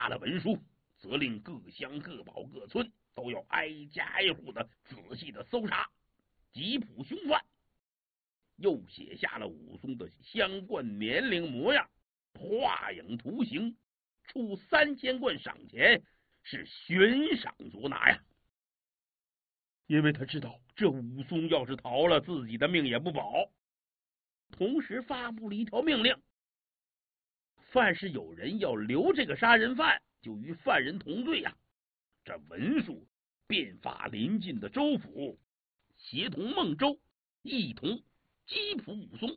发了文书，责令各乡各堡各村都要挨家挨户的仔细的搜查，缉捕凶犯。又写下了武松的相关年龄模样，画影图形，出3000贯赏钱，是悬赏捉拿呀。因为他知道这武松要是逃了，自己的命也不保。同时发布了一条命令，凡是有人要留这个杀人犯，就与犯人同罪呀。这文书便发临近的州府，协同孟州一同缉捕武松。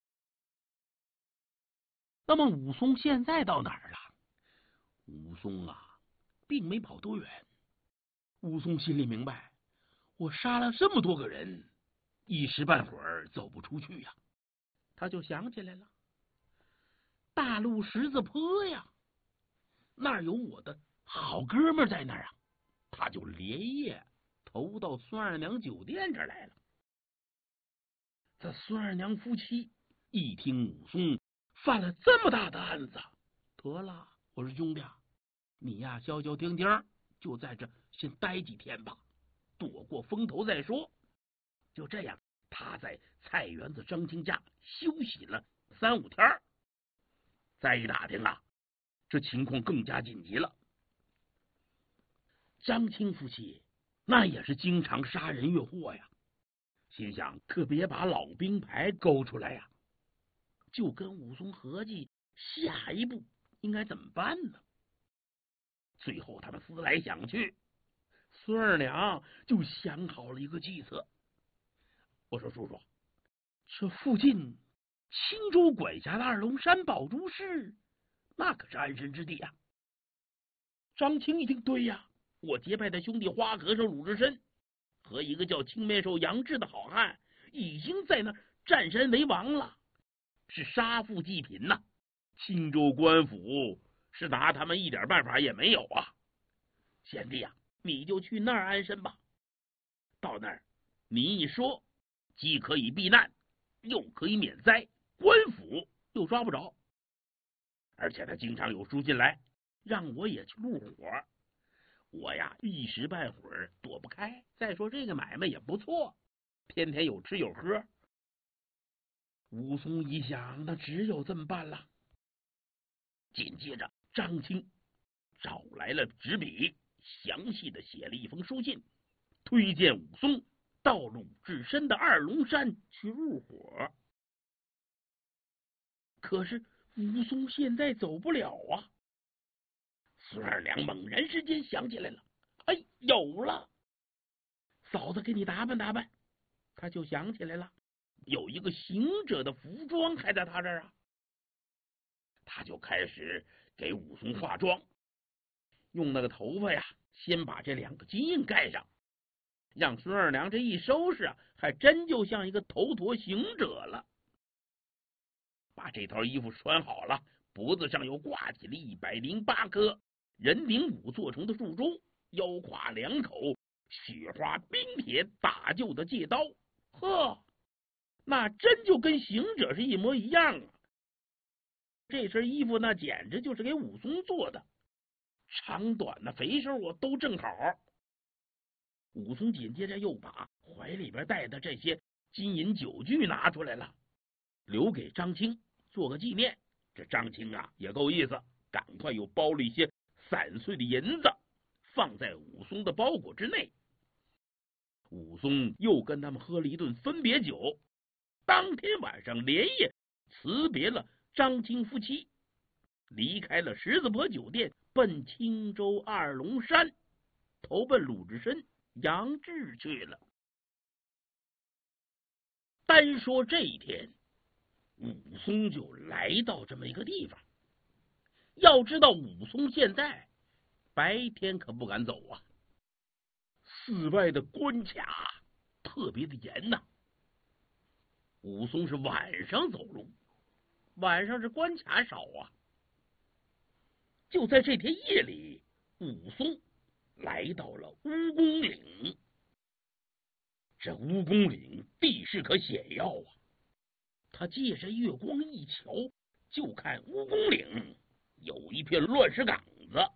那么武松现在到哪儿了？武松啊，并没跑多远。武松心里明白，我杀了这么多个人，一时半会儿走不出去呀。他就想起来了，大路十字坡呀，那儿有我的好哥们在那儿啊。他就连夜投到孙二娘酒店这儿来了。这孙二娘夫妻一听武松犯了这么大的案子，得了，我说兄弟啊，你呀消消停停，就在这先待几天吧，躲过风头再说。就这样，他在菜园子张青家休息了3、5天。再一打听啊，这情况更加紧急了。张青夫妻那也是经常杀人越货呀，心想可别把老兵牌勾出来呀，就跟武松合计下一步应该怎么办呢？最后他们思来想去，孙二娘就想好了一个计策。我说叔叔，这附近青州管辖的二龙山宝珠市，那可是安身之地呀。张青一听，对呀，我结拜的兄弟花和尚鲁智深和一个叫青面兽杨志的好汉，已经在那占山为王了，是杀富济贫呐。青州官府是拿他们一点办法也没有啊。贤弟呀，你就去那儿安身吧。到那儿你一说，既可以避难，又可以免灾，官府又抓不着。而且他经常有书信来，让我也去入伙。我呀，一时半会儿躲不开。再说这个买卖也不错，天天有吃有喝。武松一想，那只有这么办了。紧接着，张青找来了纸笔，详细的写了一封书信，推荐武松到鲁智深的二龙山去入伙。可是武松现在走不了啊。孙二娘猛然之间想起来了，哎，有了，嫂子给你打扮打扮。他就想起来了，有一个行者的服装还在他这儿啊。他就开始给武松化妆，用那个头发呀，先把这2个金印盖上，让孙二娘这一收拾啊，还真就像一个头陀行者了。把这套衣服穿好了，脖子上又挂起了108颗人顶骨做成的铸钟，腰挎2口雪花冰铁打就的戒刀。呵，那真就跟行者是一模一样啊。这身衣服那简直就是给武松做的，长短的肥瘦啊都正好。武松紧接着又把怀里边带的这些金银酒具拿出来了，留给张青做个纪念。这张青啊也够意思，赶快又包了一些散碎的银子放在武松的包裹之内。武松又跟他们喝了一顿分别酒，当天晚上连夜辞别了张青夫妻，离开了十字坡酒店，奔青州二龙山投奔鲁智深、杨志去了。单说这一天，武松就来到这么一个地方。要知道武松现在白天可不敢走啊，寺外的关卡特别的严呐。武松是晚上走路，晚上是关卡少啊。就在这天夜里，武松来到了蜈蚣岭。这蜈蚣岭地势可险要啊，他借着月光一瞧，就看蜈蚣岭有一片乱石岗子。